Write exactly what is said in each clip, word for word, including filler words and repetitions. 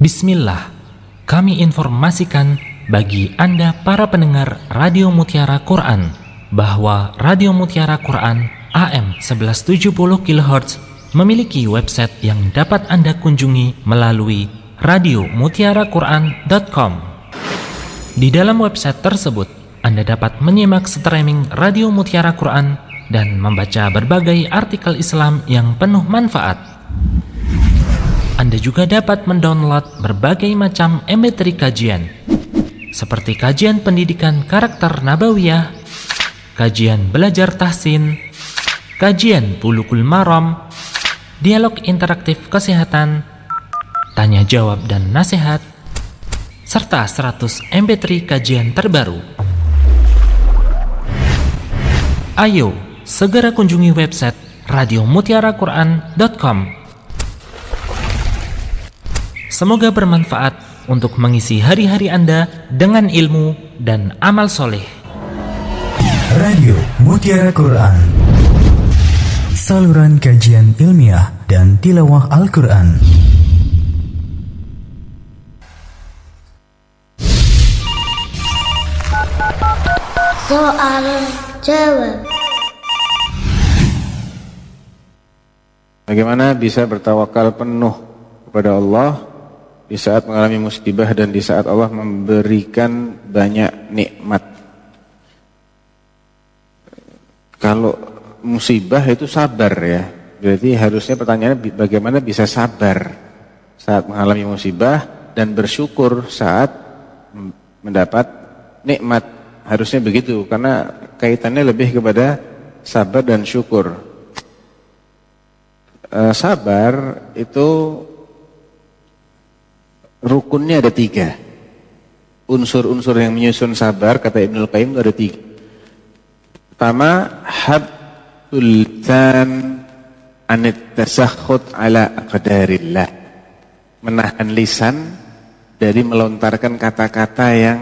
Bismillah, kami informasikan bagi Anda para pendengar Radio Mutiara Quran bahwa Radio Mutiara Quran A M seratus tujuh puluh kilohertz memiliki website yang dapat Anda kunjungi melalui radio mutiara quran dot com. Di dalam website tersebut, Anda dapat menyimak streaming Radio Mutiara Quran dan membaca berbagai artikel Islam yang penuh manfaat. Anda juga dapat mendownload berbagai macam M P tiga kajian, seperti kajian pendidikan karakter nabawiyah, kajian belajar tahsin, kajian bulugul maram, dialog interaktif kesehatan, tanya jawab dan nasihat, serta seratus M P tiga kajian terbaru. Ayo, segera kunjungi website radio mutiara quran dot com. Semoga bermanfaat untuk mengisi hari-hari Anda dengan ilmu dan amal soleh. Radio Mutiara Quran, saluran kajian ilmiah dan tilawah Al-Quran. Soal jawab. Bagaimana bisa bertawakal penuh kepada Allah di saat mengalami musibah dan di saat Allah memberikan banyak nikmat? Kalau musibah itu sabar ya, berarti harusnya pertanyaannya bagaimana bisa sabar saat mengalami musibah dan bersyukur saat mendapat nikmat. Harusnya begitu, karena kaitannya lebih kepada sabar dan syukur. E, sabar itu rukunnya ada tiga. Unsur-unsur yang menyusun sabar, kata Ibnul Qayyim, itu ada tiga. Pertama, habtul lisan anit tasakhut ala aqdarillah. Menahan lisan dari melontarkan kata-kata yang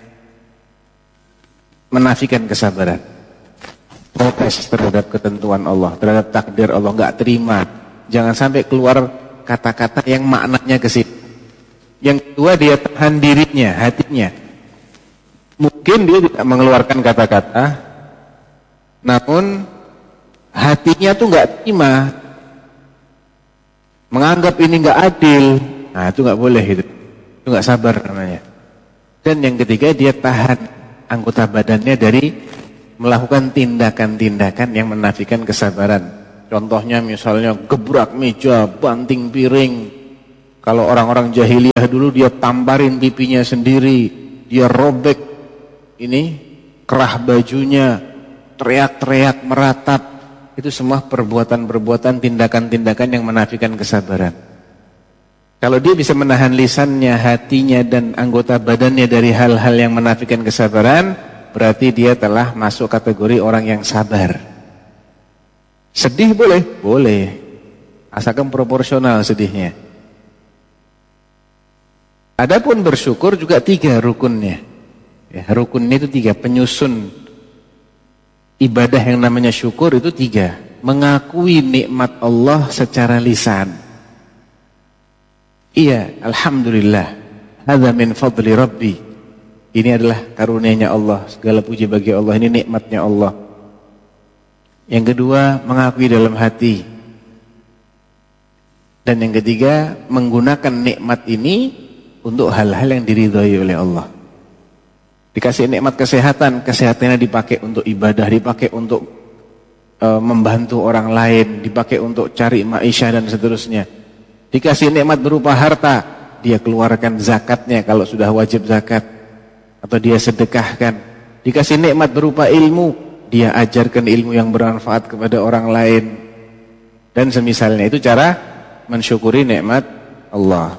menafikan kesabaran. Protes terhadap ketentuan Allah, terhadap takdir Allah, enggak terima. Jangan sampai keluar kata-kata yang maknanya ke situ. Yang kedua, dia tahan dirinya, hatinya. Mungkin dia tidak mengeluarkan kata-kata, namun hatinya tuh nggak terima, menganggap ini nggak adil. Nah, itu nggak boleh, itu, itu nggak sabar namanya. Dan yang ketiga, dia tahan anggota badannya dari melakukan tindakan-tindakan yang menafikan kesabaran. Contohnya misalnya gebrak meja, banting piring. Kalau orang-orang jahiliyah dulu, dia tamparin pipinya sendiri, dia robek ini kerah bajunya, teriak-teriak, meratap. Itu semua perbuatan-perbuatan, tindakan-tindakan yang menafikan kesabaran. Kalau dia bisa menahan lisannya, hatinya, dan anggota badannya dari hal-hal yang menafikan kesabaran, berarti dia telah masuk kategori orang yang sabar. Sedih boleh? Boleh. Asalkan proporsional sedihnya. Adapun bersyukur juga tiga rukunnya. Ya, rukunnya itu tiga, penyusun ibadah yang namanya syukur itu tiga. Mengakui nikmat Allah secara lisan. Iya, alhamdulillah, hadza min fadli rabbi. Ini adalah karunia-Nya Allah, segala puji bagi Allah, ini nikmatnya Allah. Yang kedua, mengakui dalam hati. Dan yang ketiga, menggunakan nikmat ini untuk hal-hal yang diridhai oleh Allah. Dikasih nikmat kesehatan, kesehatannya dipakai untuk ibadah, dipakai untuk e, membantu orang lain, dipakai untuk cari maisha dan seterusnya. Dikasih nikmat berupa harta, dia keluarkan zakatnya kalau sudah wajib zakat, atau dia sedekahkan. Dikasih nikmat berupa ilmu, dia ajarkan ilmu yang bermanfaat kepada orang lain. Dan semisalnya, itu cara mensyukuri nikmat Allah.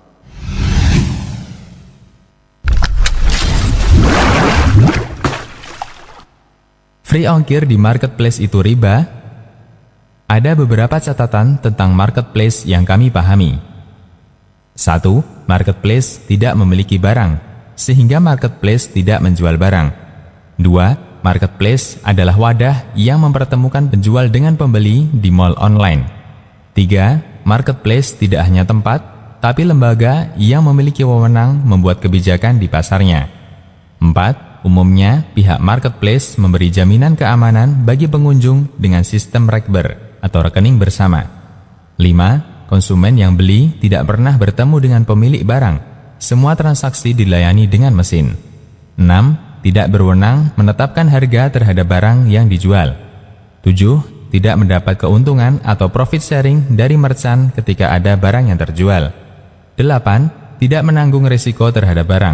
Free ongkir di marketplace itu riba? Ada beberapa catatan tentang marketplace yang kami pahami. Satu, marketplace tidak memiliki barang, sehingga marketplace tidak menjual barang. Dua, marketplace adalah wadah yang mempertemukan penjual dengan pembeli di mall online. Tiga, marketplace tidak hanya tempat, tapi lembaga yang memiliki wewenang membuat kebijakan di pasarnya. Empat, umumnya pihak marketplace memberi jaminan keamanan bagi pengunjung dengan sistem rekber atau rekening bersama. Lima, konsumen yang beli tidak pernah bertemu dengan pemilik barang. Semua transaksi dilayani dengan mesin. Enam, tidak berwenang menetapkan harga terhadap barang yang dijual. Tujuh, tidak mendapat keuntungan atau profit sharing dari merchant ketika ada barang yang terjual. Delapan, tidak menanggung risiko terhadap barang.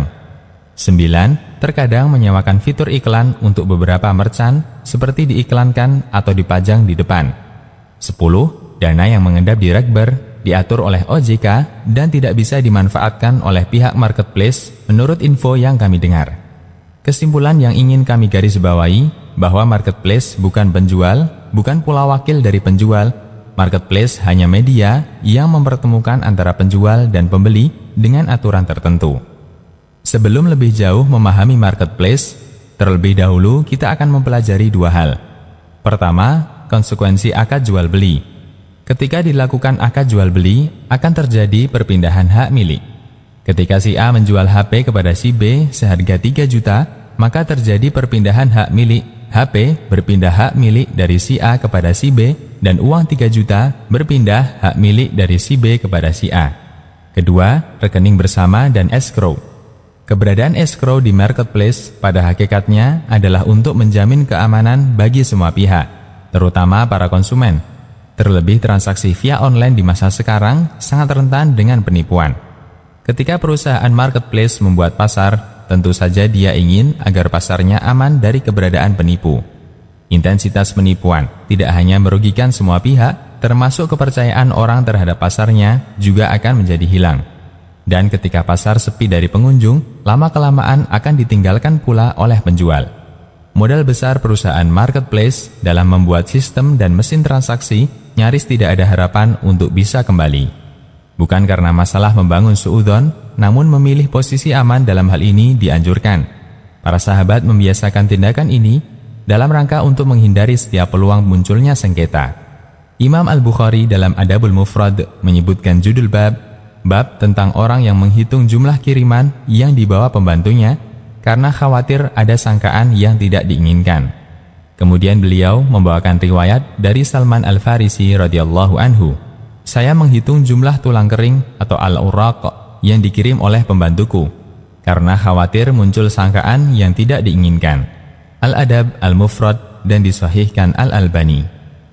Sembilan, terkadang menyewakan fitur iklan untuk beberapa merchant seperti diiklankan atau dipajang di depan. Sepuluh, dana yang mengendap di rekber diatur oleh O J K dan tidak bisa dimanfaatkan oleh pihak marketplace menurut info yang kami dengar. Kesimpulan yang ingin kami garis bawahi bahwa marketplace bukan penjual, bukan pula wakil dari penjual. Marketplace hanya media yang mempertemukan antara penjual dan pembeli dengan aturan tertentu. Sebelum lebih jauh memahami marketplace, terlebih dahulu kita akan mempelajari dua hal. Pertama, konsekuensi akad jual beli. Ketika dilakukan akad jual beli, akan terjadi perpindahan hak milik. Ketika si A menjual H P kepada si B seharga tiga juta, maka terjadi perpindahan hak milik. H P berpindah hak milik dari si A kepada si B dan uang tiga juta berpindah hak milik dari si B kepada si A. Kedua, rekening bersama dan escrow. Keberadaan escrow di marketplace pada hakikatnya adalah untuk menjamin keamanan bagi semua pihak, terutama para konsumen. Terlebih transaksi via online di masa sekarang sangat rentan dengan penipuan. Ketika perusahaan marketplace membuat pasar, tentu saja dia ingin agar pasarnya aman dari keberadaan penipu. Intensitas penipuan tidak hanya merugikan semua pihak, termasuk kepercayaan orang terhadap pasarnya juga akan menjadi hilang. Dan ketika pasar sepi dari pengunjung, lama-kelamaan akan ditinggalkan pula oleh penjual. Modal besar perusahaan marketplace dalam membuat sistem dan mesin transaksi nyaris tidak ada harapan untuk bisa kembali. Bukan karena masalah membangun suudzon, namun memilih posisi aman dalam hal ini dianjurkan. Para sahabat membiasakan tindakan ini dalam rangka untuk menghindari setiap peluang munculnya sengketa. Imam Al-Bukhari dalam Adabul Mufrad menyebutkan judul bab, bab tentang orang yang menghitung jumlah kiriman yang dibawa pembantunya karena khawatir ada sangkaan yang tidak diinginkan. Kemudian beliau membawakan riwayat dari Salman Al-Farisi radhiyallahu anhu. Saya menghitung jumlah tulang kering atau al-uraq yang dikirim oleh pembantuku, karena khawatir muncul sangkaan yang tidak diinginkan. Al-Adab Al-Mufrad dan disahihkan Al-Albani.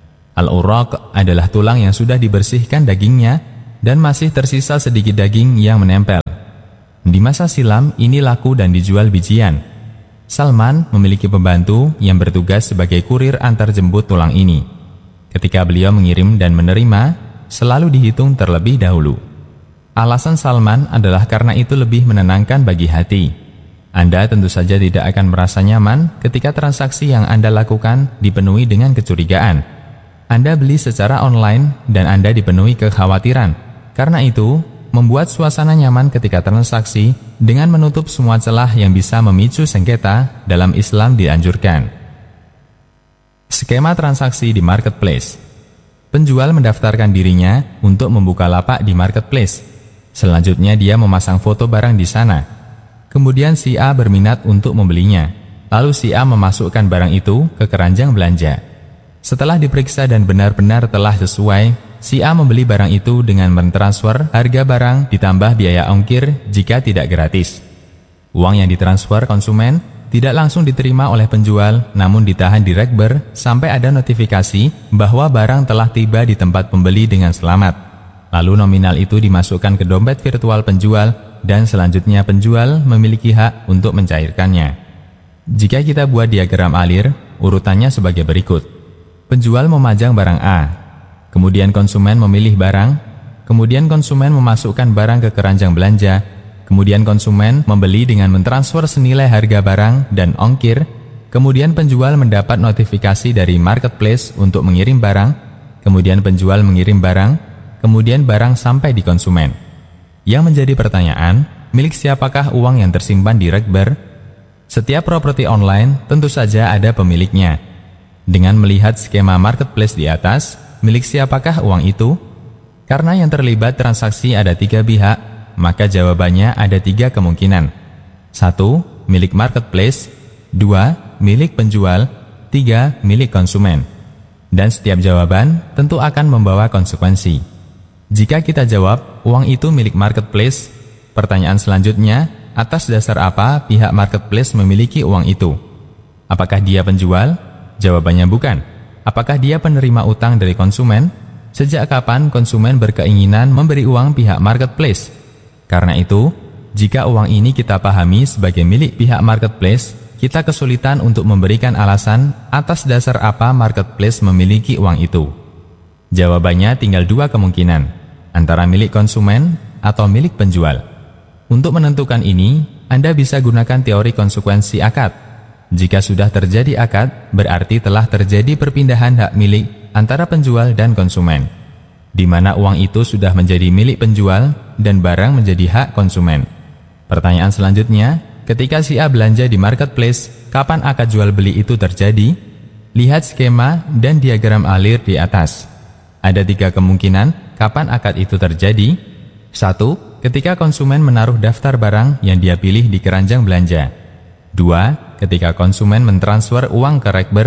Al-uraq adalah tulang yang sudah dibersihkan dagingnya dan masih tersisa sedikit daging yang menempel. Di masa silam ini laku dan dijual bijian. Salman memiliki pembantu yang bertugas sebagai kurir antar jemput tulang ini. Ketika beliau mengirim dan menerima, selalu dihitung terlebih dahulu. Alasan Salman adalah karena itu lebih menenangkan bagi hati. Anda tentu saja tidak akan merasa nyaman ketika transaksi yang Anda lakukan dipenuhi dengan kecurigaan. Anda beli secara online dan Anda dipenuhi kekhawatiran. Karena itu, membuat suasana nyaman ketika transaksi dengan menutup semua celah yang bisa memicu sengketa dalam Islam dianjurkan. Skema transaksi di marketplace. Penjual mendaftarkan dirinya untuk membuka lapak di marketplace. Selanjutnya dia memasang foto barang di sana. Kemudian si A berminat untuk membelinya. Lalu si A memasukkan barang itu ke keranjang belanja. Setelah diperiksa dan benar-benar telah sesuai, si A membeli barang itu dengan mentransfer harga barang ditambah biaya ongkir jika tidak gratis. Uang yang ditransfer konsumen tidak langsung diterima oleh penjual, namun ditahan di rekber sampai ada notifikasi bahwa barang telah tiba di tempat pembeli dengan selamat. Lalu nominal itu dimasukkan ke dompet virtual penjual dan selanjutnya penjual memiliki hak untuk mencairkannya. Jika kita buat diagram alir, urutannya sebagai berikut. Penjual memajang barang A, kemudian konsumen memilih barang, kemudian konsumen memasukkan barang ke keranjang belanja, kemudian konsumen membeli dengan mentransfer senilai harga barang dan ongkir, kemudian penjual mendapat notifikasi dari marketplace untuk mengirim barang, kemudian penjual mengirim barang, kemudian barang sampai di konsumen. Yang menjadi pertanyaan, milik siapakah uang yang tersimpan di rekber? Setiap properti online tentu saja ada pemiliknya. Dengan melihat skema marketplace di atas, milik siapakah uang itu? Karena yang terlibat transaksi ada tiga pihak, maka jawabannya ada tiga kemungkinan. Satu, milik marketplace. Dua, milik penjual. Tiga, milik konsumen. Dan setiap jawaban tentu akan membawa konsekuensi. Jika kita jawab, uang itu milik marketplace, pertanyaan selanjutnya, atas dasar apa pihak marketplace memiliki uang itu? Apakah dia penjual? Jawabannya bukan. Apakah dia penerima utang dari konsumen? Sejak kapan konsumen berkeinginan memberi uang pihak marketplace? Karena itu, jika uang ini kita pahami sebagai milik pihak marketplace, kita kesulitan untuk memberikan alasan atas dasar apa marketplace memiliki uang itu. Jawabannya tinggal dua kemungkinan, antara milik konsumen atau milik penjual. Untuk menentukan ini, Anda bisa gunakan teori konsekuensi akad. Jika sudah terjadi akad, berarti telah terjadi perpindahan hak milik antara penjual dan konsumen, di mana uang itu sudah menjadi milik penjual dan barang menjadi hak konsumen. Pertanyaan selanjutnya, ketika si A belanja di marketplace, kapan akad jual beli itu terjadi? Lihat skema dan diagram alir di atas. Ada tiga kemungkinan kapan akad itu terjadi. Satu, ketika konsumen menaruh daftar barang yang dia pilih di keranjang belanja. Dua, ketika konsumen mentransfer uang ke rekber.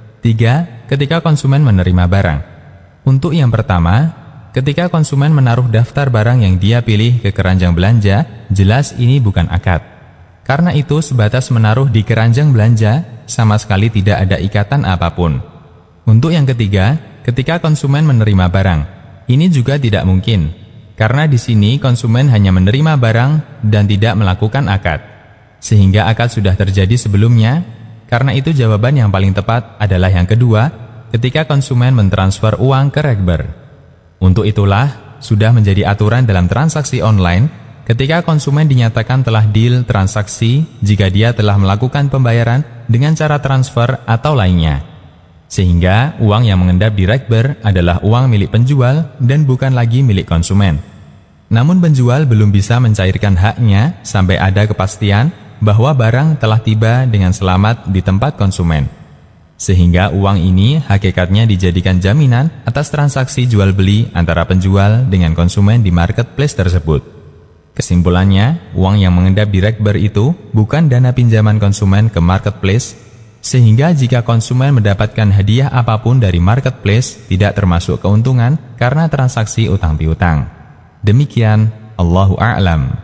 Tiga, ketika konsumen menerima barang. Untuk yang pertama, ketika konsumen menaruh daftar barang yang dia pilih ke keranjang belanja, jelas ini bukan akad. Karena itu sebatas menaruh di keranjang belanja, sama sekali tidak ada ikatan apapun. Untuk yang ketiga, ketika konsumen menerima barang, ini juga tidak mungkin. Karena di sini konsumen hanya menerima barang dan tidak melakukan akad. Sehingga akad sudah terjadi sebelumnya. Karena itu jawaban yang paling tepat adalah yang kedua, ketika konsumen mentransfer uang ke rekber. Untuk itulah, sudah menjadi aturan dalam transaksi online, ketika konsumen dinyatakan telah deal transaksi jika dia telah melakukan pembayaran dengan cara transfer atau lainnya. Sehingga uang yang mengendap di rekber adalah uang milik penjual dan bukan lagi milik konsumen. Namun penjual belum bisa mencairkan haknya sampai ada kepastian bahwa barang telah tiba dengan selamat di tempat konsumen. Sehingga uang ini hakikatnya dijadikan jaminan atas transaksi jual beli antara penjual dengan konsumen di marketplace tersebut. Kesimpulannya, uang yang mengendap di rekber itu bukan dana pinjaman konsumen ke marketplace, sehingga jika konsumen mendapatkan hadiah apapun dari marketplace tidak termasuk keuntungan karena transaksi utang piutang. Demikian, Allahu a'lam.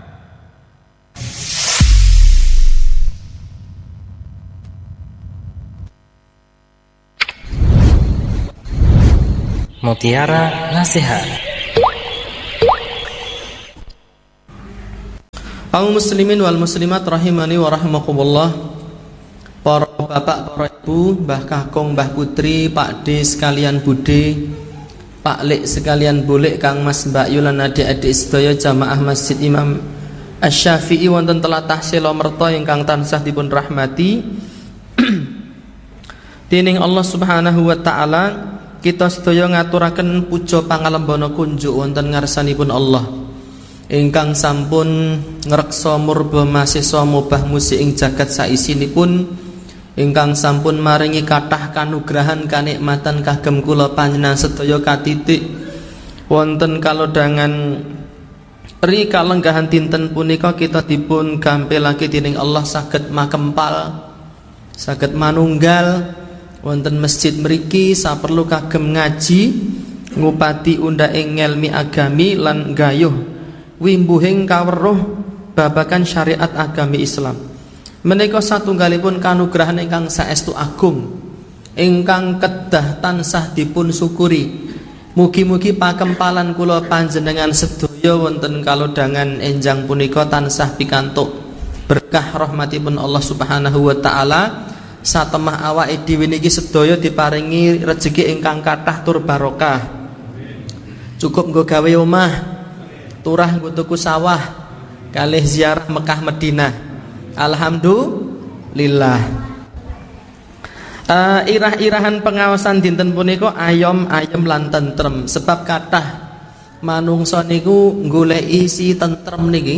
Mutiara Nasihat. Kaum muslimin wal muslimat rahimani wa rahimakumullah. Para bapak, para ibu, Mbah Kakung, Mbah Putri, Pak D sekalian Bude, Pak Lek sekalian Bolek, Kang Mas, Mbak Yulan, adik-adik sedaya jamaah Masjid Imam Asy-Syafi'i wonten telatah sela merta ingkang tansah dipun rahmati dening Allah Subhanahu wa taala. Kita sedaya ngaturaken puja pangalembana kunjuk wonten ngarsanipun Allah ingkang sampun ngreksa murba masisa mubah musik ing jagat saisinipun, ingkang sampun maringi kathah kanugrahan kanikmatan kagem kula panjenengan sedaya katitik wonten kalodhangan ri kalenggahan dinten punika kita dipun gampilake dening Allah saged makempal, saged manunggal wonten masjid mriki saperlu kagem ngaji ngupati unda ing ngelmi agami lan gayuh wimbuhing kaweruh babagan syariat agami Islam. Menika satunggalipun kanugrahan ingkang saestu agung ingkang kedah tansah dipun syukuri. Mugi-mugi pakempalan kula panjenengan sedaya wonten kalodhangan enjang punika tansah pikantuk berkah rahmatipun Allah Subhanahu wa taala. Satemah awake dhewe niki sedaya diparingi rejeki ingkang kathah tur barokah. Cukup nggo gawe omah, turah nggo tuku sawah, kalih ziarah Mekah Madinah. Alhamdulillah. Uh, irah-irahan pengawasan dinten punika ayom ayem lan tentrem sebab kathah manungsa niku goleki si tentrem niki.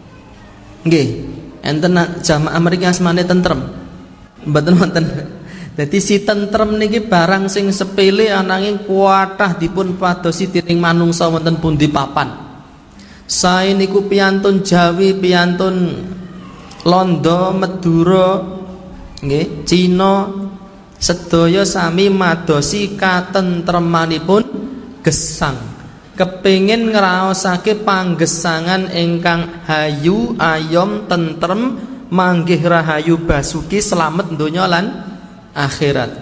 Nggih, enten jamaah mriki asmane tentrem. Mboten wonten Dadi si tentrem niki barang sing sepele ananging kuatah dipun padosi dening manungsa wonten pundi papan. Sae niku piyantun Jawi, piyantun Londo, Madura, nggih, Cina, sedaya sami madosi katentremanipun gesang. Kepingin ngraosake panggesangan ingkang hayu, ayom, tentrem, manggih rahayu basuki slamet donya lan akhirat.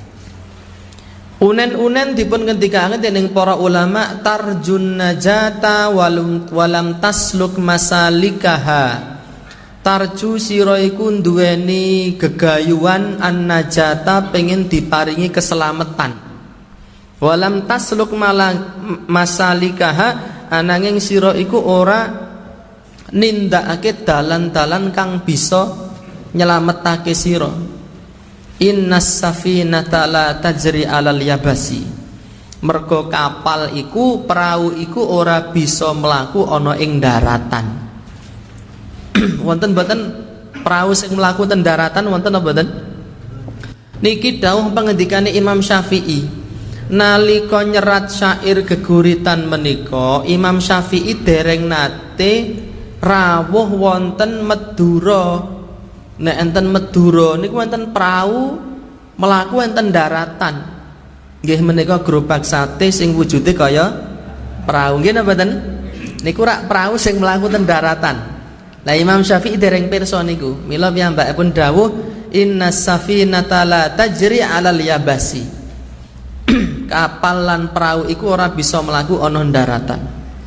Unen-unen dipun ngendikaken dening para ulama, tarjun najata walam, walam tasluk masalikaha. Tarju sira iku duweni gegayuhan an najata, pengen diparingi keselamatan. Walam tasluk masalikaha, ananging sira iku ora nindakake dalan-dalan kang bisa nyelametake sira. Innas safinata la tajri alal yabasi. Mergo kapal iku, perahu iku ora bisa mlaku ana ing daratan. Wonten boten perahu sing mlaku ten daratan wonten apa boten? Niki dawuh pangendikane Imam Syafi'i. Nalika nyerat syair geguritan menika, Imam Syafi'i dereng nate rawuh wonten Madura. Nek enten Madura niku wonten perahu mlaku enten daratan. Nggih menika gerobak sate sing wujude kaya perahu. Nggih napa mboten? Niku rak perahu sing mlaku ten daratan. Lah Imam Syafi'i dereng pirsa niku. Mila piyambakipun dawuh innas safinata la tajri 'alal yabasi. Kapal lan perahu iku ora bisa mlaku ana daratan.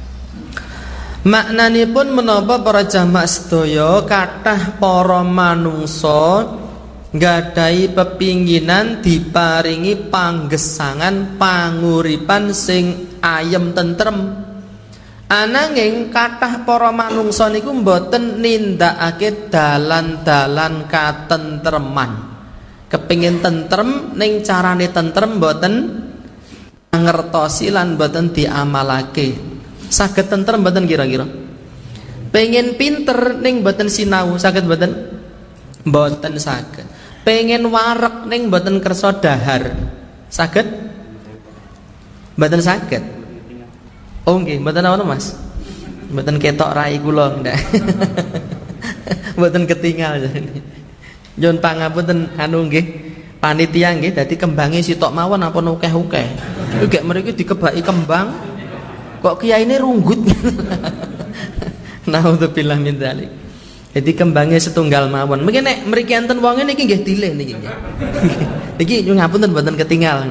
Maknanipun menapa para jamaah sedaya, kathah para manungsa nggadahi pepinginan diparingi panggesangan panguripan sing ayem tentrem. Ananging kathah para manungsa niku mboten nindakake dalan-dalan katentreman. Kepingin tentrem ning carane tentrem mboten ngertosi lan mboten diamalake. Saged tentrem mboten kira-kira? Pengen pinter ning mboten sinau, saged mboten? Mboten saged. Pengen wareg ning mboten kersa dahar, saged? Mboten saged. Oh nggih, mboten apa Mas? Mboten ketok rai kula ndak. Mboten ketinggal. Nyun pangapunten anu nggih, panitia nggih dadi kembange sitok mawon apa ukeh-ukeh. Iki gek mriki dikebaki kembang kok kiyaine runggut. Naudzubillah min dzalik. Jadi kembange setunggal mawon. Mungkin nek mriki enten wonge niki nggih dileh niki. Niki nyuwun ngapunten mboten ketinggal.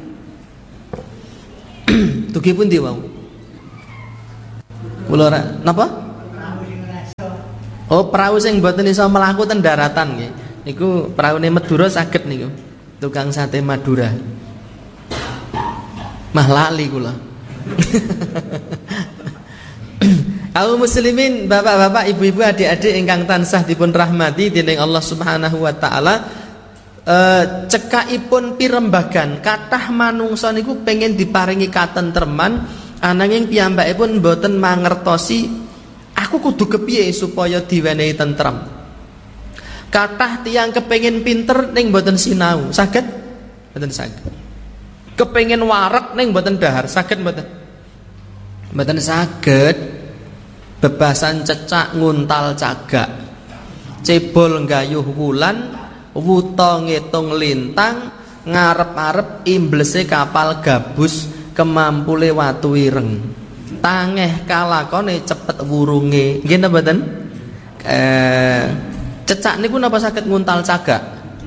Tugi pundi wau? Kula ora napa? Oh, perahu sing mboten iso mlaku ten daratan nggih. Niku peraune Madura saged niku. Tukang sate Madura. Mah lali kula. Kaum muslimin, bapak-bapak, ibu-ibu, adik-adik ingkang tansah dipun rahmati dening Allah Subhanahu wa taala, e, cekakipun pirembagan kathah manungsa niku pengen diparingi katentreman, ananging piyambakipun mboten mangertosi aku kudu kepiye supaya diwenehi tentrem. Kathah tiyang kepengin pinter ning mboten sinau, saged? Mboten saged. Kepengin wareg ning mboten dahar, saged mboten? Mboten saged. Bebasan cecak nguntal cagak. Cebol nggayuh wulan, wuta ngitung lintang, ngarep-arep imblese kapal gabus, kemampule watu ireng. Tangeh kalakone cepet wurunge. Nggih napa mboten? Eh Cecak niku napa saged nguntal cagak?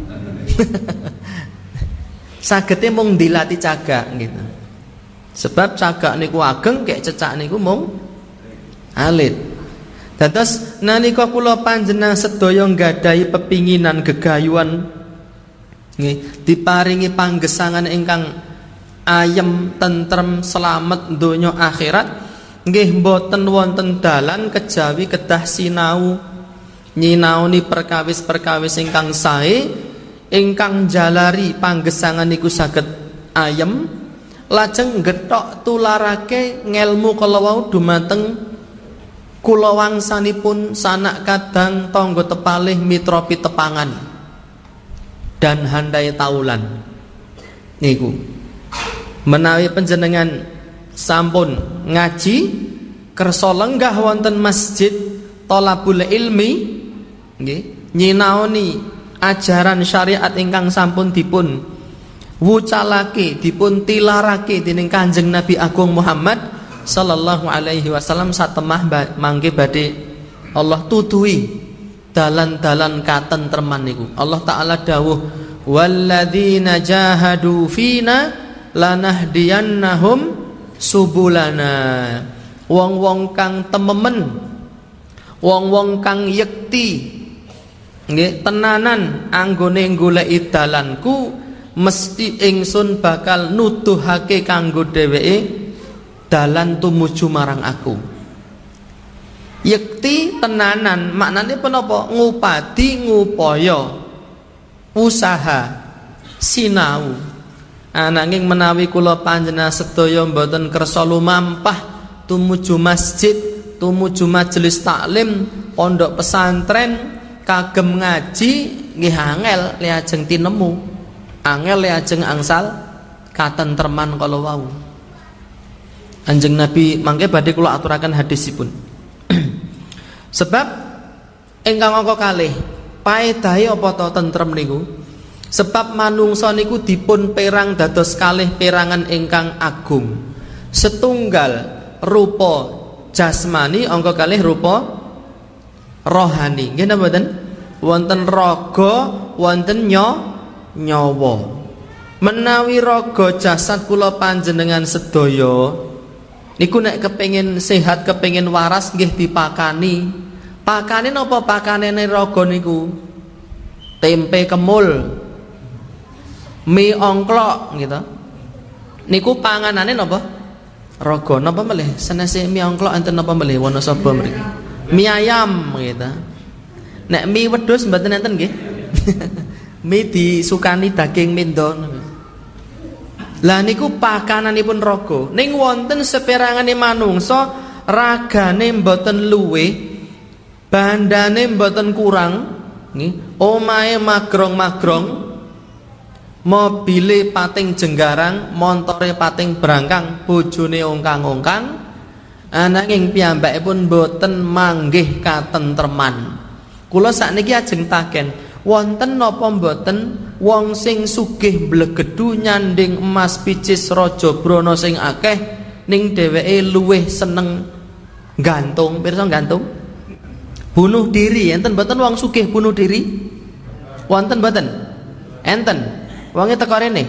Sagete mung dilati cagak gitu. Sebab cagak niku ageng, kek cecak niku mung alit. Dados nalika kula panjenengan sedaya nggadahi pepinginan gegayuhan nggih, diparingi panggesangan ingkang ayem, tentrem, selamat donya akhirat, nggih mboten wonten dalan kejawi kedah sinau nyinaoni perkawis-perkawis ingkang sae ingkang jalari panggesangan niku saged ayem, lajeng gethok tularake ngelmu kala wau dumateng kula wangsanipun sanak kadang tangga tepalih mitra pitepangan. dan handai taulan. Niku menawi panjenengan sampun ngaji kersa lenggah wonten masjid thalabul ilmi nggih, nyinaoni ajaran syariat ingkang sampun dipun wucalake, dipun tilarake dening Kanjeng Nabi Agung Muhammad sallallahu alaihi wasallam, satemah mangke badhe Allah tutuhi dalan-dalan katentreman niku. Allah taala dawuh, walladzina jahadu fina lanahdiyannahum subulana. Wong-wong kang tememen, wong-wong kang yekti nggih tenanan anggone goleki dalanku, mesti ingsun bakal nuduhake kanggo dheweke dalan tumuju marang aku. Yekti tenanan maknane penapa? Ngupadi, ngupaya, usaha, sinau. Ananging menawi kula panjenengan sedaya mboten kersa lumampah tumuju masjid, tumuju majelis taklim, pondok pesantren, kagem ngaji nggih angel le ajeng tinemu. Angel le ajeng angsal katentreman kala wau. Anjing Nabi mangke badhe kula aturaken hadisipun. Sebab ingkang angka kalih paedahe apa ta tentrem niku? Sebab manungsa niku dipun perang dados kalih perangan ingkang agung. Setunggal rupa jasmani, angka kalih rupa rohani. Nggih napa mboten? Wonten raga, wonten nyawa. Menawi raga jasad kula panjenengan sedaya niku nek kepengin sehat, kepengin waras nggih dipakani. Pakane napa pakanene raga niku? Tempe kemul, mie ongklok gitu. Niku panganane napa? Raga. Napa melih? Senese mie ongklok enten napa melih Wonosobo mriki? Mie ayam gitu. Nek mie wedhus mboten enten nggih. Mie disukani daging mendo. Lah niku pakananipun raga. Ning wonten saperangane manungsa ragane mboten luwih, bandane mboten kurang, nggih. Omahe magrong-magrong, mobile pating jenggarang, montore pating brangkang, bojone ongkang-ongkang, ananging piyambakipun mboten manggih katentreman. Kula sakniki ajeng taken, wonten napa mboten wong sing sugih mblegedu nyanding emas picis raja brana sing akeh ning dheweke luwih seneng gantung, pirsa gantung? Bunuh diri, enten mboten wong sugih bunuh diri? Wonten mboten? Enten. Wonge teko rene.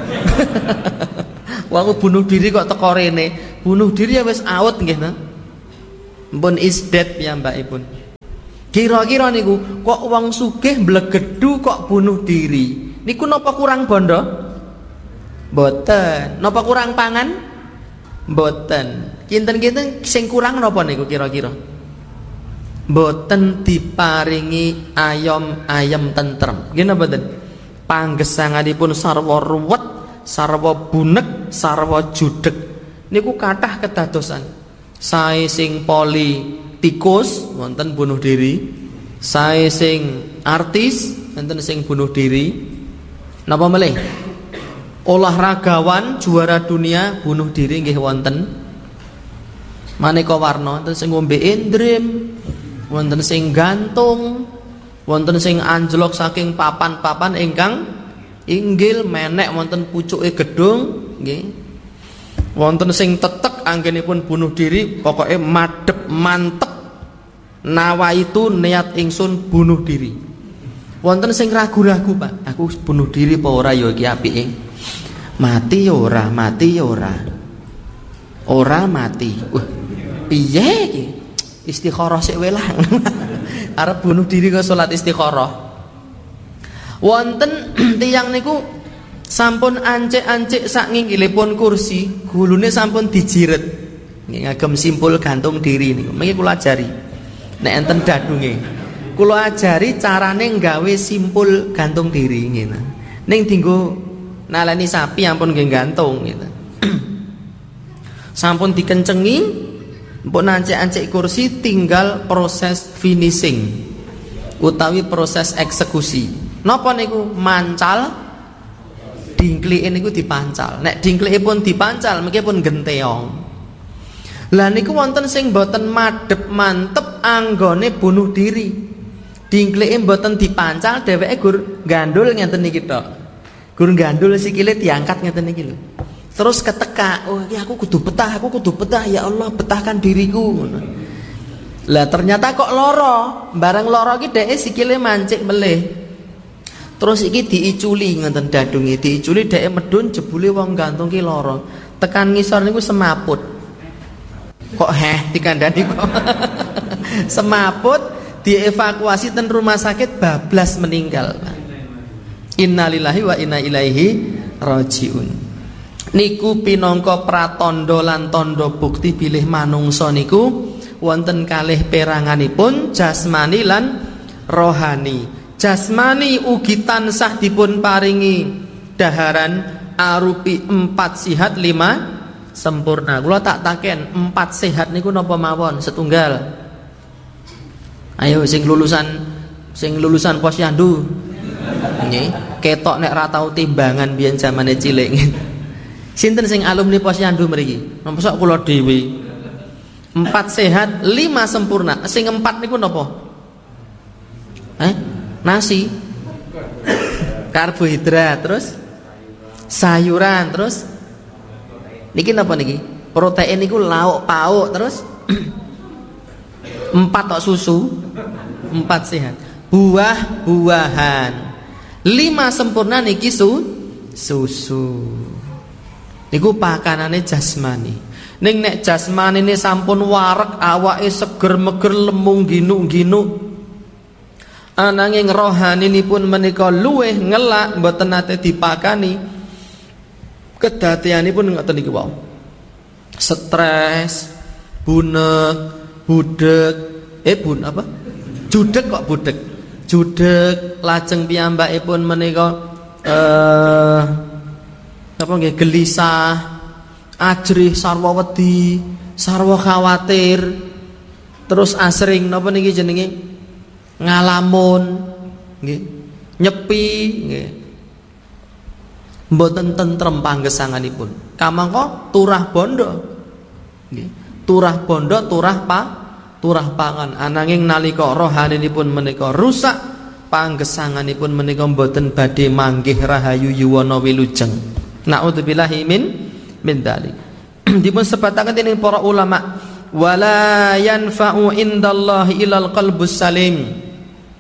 Wong bunuh diri kok teko rene. Bunuh diri ya wis out nggih ta. Mpun is dead piyambakipun. Kira-kira niku kok wong sugih mblegedu kok bunuh diri. Niku napa kurang bondo? Mboten. Napa kurang pangan? Mboten. Kinten-kinten sing kurang napa niku kira-kira? Mboten diparingi ayom-ayem tentrem. Nggih napa mboten? Panggesanganipun sarwa ruwet, sarwa bunek, sarwa judeg. Niku kathah kedadosan. Sae sing politikus wonten bunuh diri, sae sing artis wonten sing bunuh diri. Napa melih? Olahragawan juara dunia bunuh diri nggih wonten. Maneka warna, wonten sing ngombe endrim, wonten sing gantung, wonten sing anjlok saking papan-papan ingkang inggil, menek wonten pucuke gedung nggih. Wonten sing tetek anggenipun bunuh diri, pokoke madhep mantep nawa itu niat ingsun bunuh diri. Wonten sing ragu-ragu, Pak, aku bunuh diri apa ora ya iki apike? Mati ya ora, mati ya ora. Ora mati. Wah, piye iki? Istikharah sik welang. Arep bunuh diri kok salat istikharah. Wonten tiyang niku sampun ancik-ancik sak nginggilipun kursi, gulune sampun dijiret. Nggih ngagem simpul gantung diri niku. Mengki kula ajari. Nek enten dadunge, kula ajari carane nggawe simpul gantung diri ngene. Ning dienggo nalani sapi ampun nggih gantung gitu. Sampun dikencengi, mpun ancik-ancik kursi, tinggal proses finishing utawi proses eksekusi. Napa niku mancal dingklike niku dipancal. Nek dingklike pun dipancal mengki pun genteong. Lah niku wonten sing boten madhep mantep anggone bunuh diri. Dingklike boten dipancal dheweke gur gandul ngenten niki tok. Gur gandul sikile diangkat ngenten niki lho. Terus keteka, oh ya aku kudu betah, aku kudu betah ya Allah, betahkan diriku. Lah ternyata kok loro, bareng loro ki dheke sikile mancik melih. Terus iki diiculi ngenten dadunge, diiculi dheke medun jebule wong gantung ki loro. Tekan ngisor niku semaput. Kok heh dikandani kok. Semaput dievakuasi ten rumah sakit bablas meninggal. Innalillahi wa inna ilaihi rajiun. Niku pinangka pratandha lan tandha bukti bilih manungsa niku wonten kalih peranganipun jasmani lan rohani. Jasmani ugi tansah dipun paringi daharan arupi empat sihat lima sempurna. Kula tak taken empat sehat niku napa mawon setunggal. Ayo sing lulusan sing lulusan posyandu. Nggih, ketok nek ra tau timbangan biyen zamane cilik. Sinten sing alumni posyandu mriki? Mosok kula dhewe. Empat sehat, lima sempurna. Sing empat niku napa? Eh? Nasi. Karbohidrat, terus sayuran, terus niki napa niki? Protein niku lauk pauk, terus empat tok susu. Empat sehat. Buah-buahan. Lima sempurna niki su susu. Niku pakanane jasmani. Ning nek jasmani ini sampun warek, awake seger meger lemung ginuk-ginuk. Ananging rohaninipun menika luweh ngelak mboten nate dipakani. Kedadeanipun ngoten niku wae. Stres, bunek, budek, eh bun apa? Judek kok budek. Judek lajeng piyambakipun menika eh apa nggih gelisah, ajrih sarwa wedi, sarwa khawatir. Terus asring napa niki jenenge? Ngalamun nggih, nyepi nggih. Mboten tentrem panggesanganipun. Kamangka turah bondo. Nggih. Turah bondo, turah pa, turah pangan. Ananging nalika rohaninipun menika rusak, panggesanganipun menika mboten badhe manggih rahayu yuwana wilujeng. Na'udzubillahi min min dzalik. Dipun sebataken dening para ulama, wala yanfa'u indallahi ilal qalbus salim.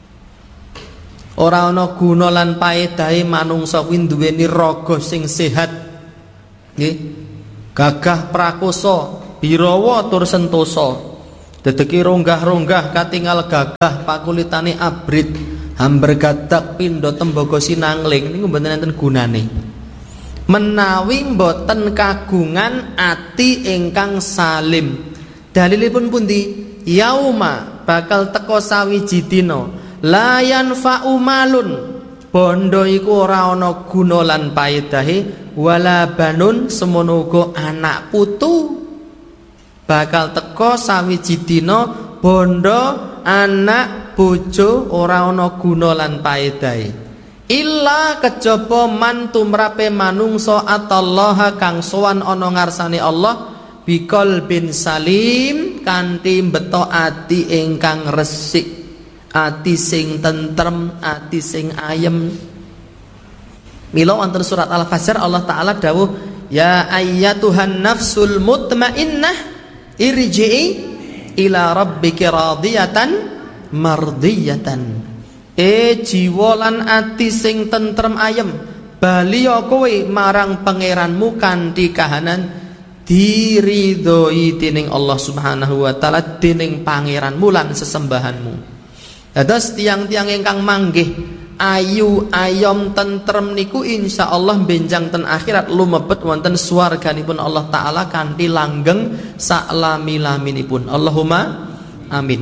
Ora ana guna lan paedahe manungsa kuwi duweni raga sing sehat. Nggih. Gagah prakosa, birawa tur sentosa. Dedeki ronggah-ronggah katingal gagah pakulitane abrit, hamber gadak pindha tembaga sinangling niku mboten enten gunane. Menawi mboten kagungan ati ingkang salim. Dalilipun pundi? Yauma bakal teka sawiji dina la yanfa'u malun, bondo iku ora ana guna lan paedahe, wala banun semono uga anak putu. Bakal teka sawiji dina bondo, anak, bojo ora ana guna lan paedahe. Illa kejaba man tumrape manungsa atallaha kang sowan ana ngarsane Allah bikol bin salim kanthi beto ati ingkang resik, ati sing tentrem, ati sing ayem. Mila wonten surat Al-Fajr Allah taala dawuh, ya ayyatuhan nafsul mutmainnah irji'i ila rabbiki radiyatan mardiyatan. E jiwa lan ati sing tentrem ayem, bali kowe marang pangeranmu kanthi kahanan diridhoi dening Allah Subhanahu wa taala, dening pangeranmu lan sesembahanmu. Dados tiang-tiang ingkang manggih ayu ayom tentrem niku insyaallah benjang ten akhirat lumebet wonten swarganipun Allah taala kanthi langgeng saklami-laminipun. Allahumma amin.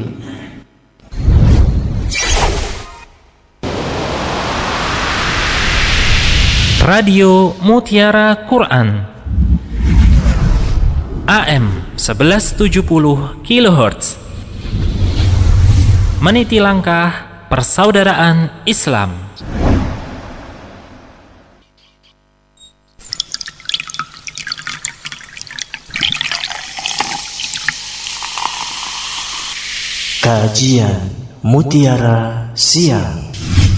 Radio Mutiara Quran A M seribu tujuh puluh kilohertz, meniti langkah persaudaraan Islam. Kajian Mutiara Siang.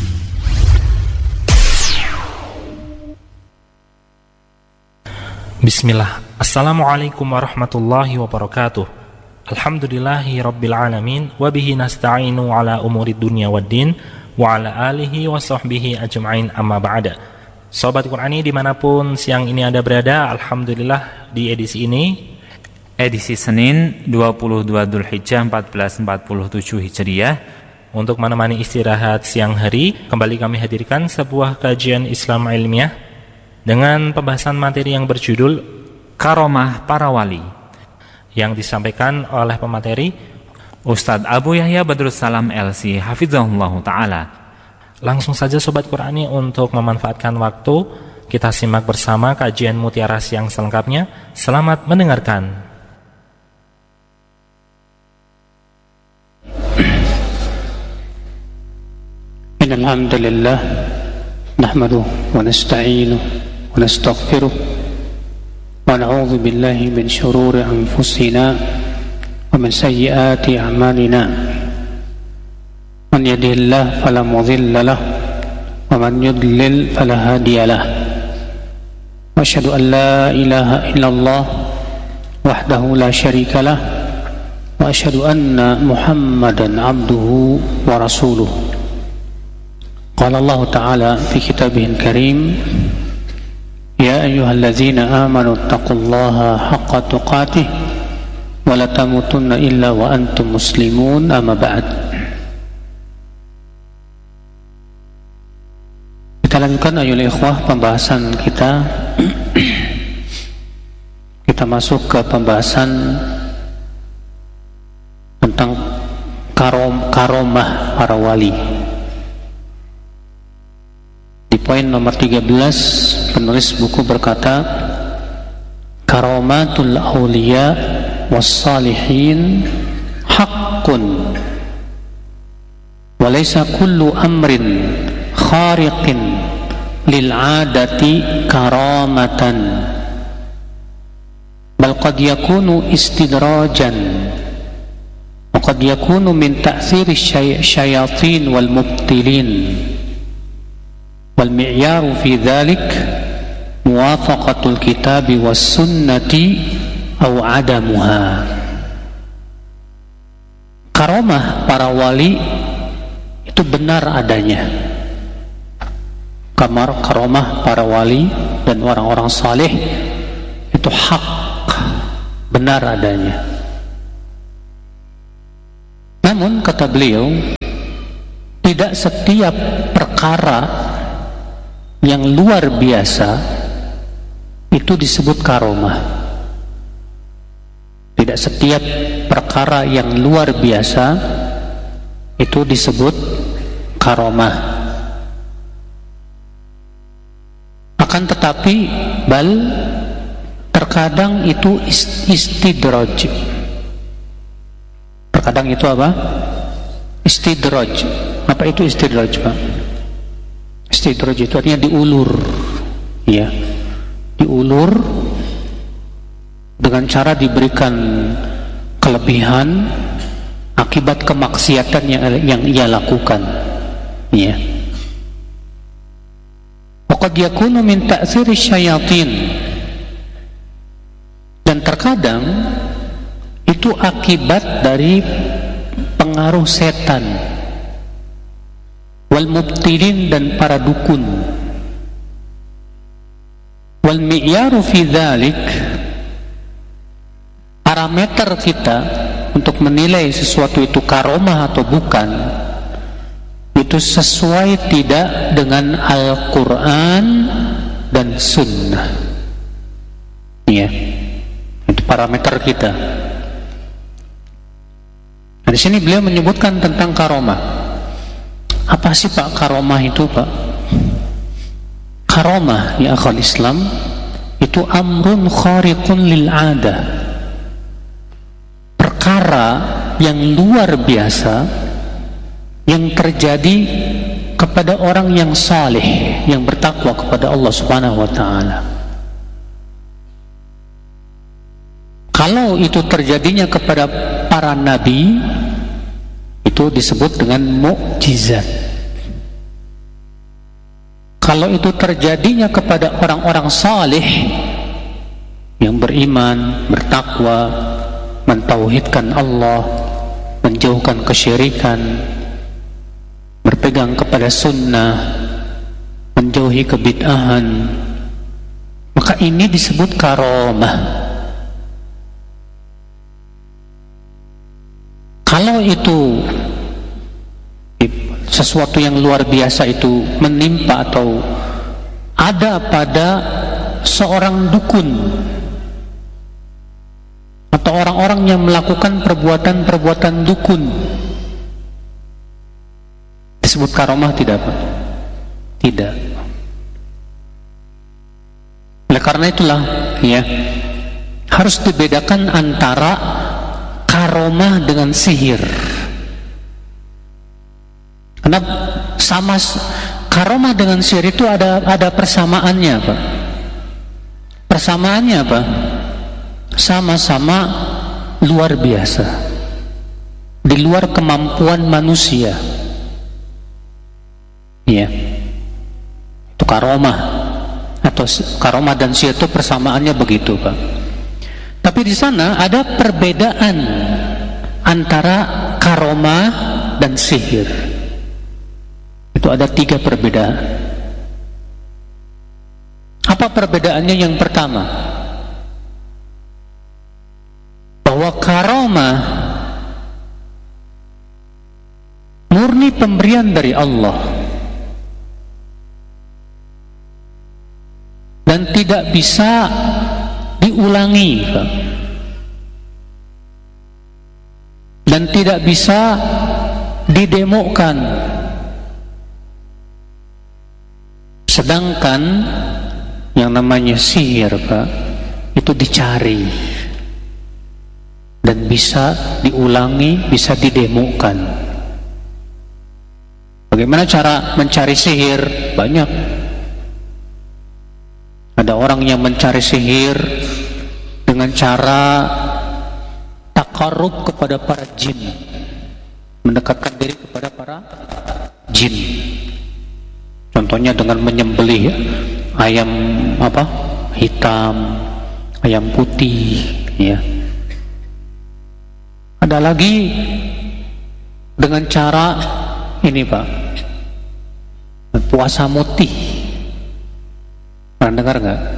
Bismillah. Assalamualaikum warahmatullahi wabarakatuh. Alhamdulillahi rabbil alamin, wabihi nasta'inu ala umuri dunya waddin, wa ala alihi wa sahbihi ajma'in, amma ba'da. Sobat Qur'ani dimanapun siang ini Anda berada, Alhamdulillah di edisi ini, edisi Senin dua puluh dua Dzulhijjah seribu empat ratus empat puluh tujuh Hijriah, untuk menemani istirahat siang hari, kembali kami hadirkan sebuah kajian Islam ilmiah dengan pembahasan materi yang berjudul Karomah Para Wali, yang disampaikan oleh pemateri Ustadz Abu Yahya Badrussalam L C Hafizahullah Ta'ala. Langsung saja Sobat Qur'ani, untuk memanfaatkan waktu, kita simak bersama kajian Mutiara Siang selengkapnya. Selamat mendengarkan. Innal hamdalillah nahmaduhu wa nasta'inuhu wa nastaghfiruh wa na'udzu billahi min shururi anfusina wa min sayyiati a'malina. Man yahdihillahu fala mudilla lahu wa man yudlil fala hadiya lahu. Wa asyhadu an la ilaha illallah wahdahu la syarika lahu wa asyhadu anna Muhammadan abduhu wa rasuluh. Qala Allah Ta'ala fi kitabihil karim, ya ayyuhallazina amanu taqullaha haqqa tuqatih wa la tamutunna illa wa antum muslimun, amma ba'd. Kita lanjutkan ayolah ikhwah pembahasan kita. Kita masuk ke pembahasan tentang karom, karomah para wali. Di poin nomor tiga belas, penulis buku berkata, karomatul awliya wassalihin haqqun walaysa kullu amrin khariqin lil'adati karamatan bal qad yakunu istidrajan wa qad yakunu min ta'thiri syayatin wal mubtilin wal mi'yaru fi dhalik muwafaqatul kitabi was sunnati aw adamuha. Karomah para wali itu benar adanya. Kamar karomah para wali dan orang-orang saleh itu hak, benar adanya. Namun kata beliau, tidak setiap perkara yang luar biasa itu disebut karomah. Tidak setiap perkara yang luar biasa itu disebut karomah. Akan tetapi bal terkadang itu istidraj. Terkadang itu apa? Istidraj. Apa itu istidraj, Pak? Istidraj itu artinya diulur, ya, diulur dengan cara diberikan kelebihan akibat kemaksiatan yang yang ia lakukan, ya. Waqad yakunu min ta'thiri syayatin, dan terkadang itu akibat dari pengaruh setan, wal mubtilin, dan para dukun. Wal mi'yaru fi dzalik, parameter kita untuk menilai sesuatu itu karomah atau bukan, itu sesuai tidak dengan Al-Quran dan Sunnah, ya. Itu parameter kita. Nah, di sini beliau menyebutkan tentang karomah. Apa sih Pak karomah itu, Pak? Karomah ya akhal Islam itu amrun khariqun lil adah, perkara yang luar biasa yang terjadi kepada orang yang saleh, yang bertakwa kepada Allah Subhanahu wa taala. Kalau itu terjadinya kepada para nabi, Itu disebut dengan mukjizat. Kalau itu terjadinya kepada orang-orang saleh yang beriman, bertakwa, mentauhidkan Allah, menjauhkan kesyirikan, berpegang kepada sunnah, menjauhi kebid'ahan, maka ini disebut karamah. Kalau itu sesuatu yang luar biasa itu menimpa atau ada pada seorang dukun atau orang-orang yang melakukan perbuatan-perbuatan dukun, disebut karamah tidak, Pak? Tidak. Oleh karena itulah ya, harus dibedakan antara karamah dengan sihir. Karena sama, karamah dengan sihir itu ada ada persamaannya, Pak. Persamaannya apa? Sama-sama luar biasa, di luar kemampuan manusia. Ya, itu karamah atau karamah dan sihir itu persamaannya begitu, Pak. Tapi di sana ada perbedaan antara karamah dan sihir. Itu ada tiga perbedaan. Apa perbedaannya? Yang pertama, bahwa karamah murni pemberian dari Allah dan tidak bisa diulangi, Pak. Dan tidak bisa didemokan. Sedangkan yang namanya sihir, Pak, itu dicari dan bisa diulangi, bisa didemokan. Bagaimana cara mencari sihir? Banyak. Ada orang yang mencari sihir dengan cara takarrub kepada para jin, mendekatkan diri kepada para jin. Contohnya dengan menyembelih ayam apa? Hitam, ayam putih, ya. Ada lagi dengan cara ini, Pak, puasa mutih. Pernah dengar nggak?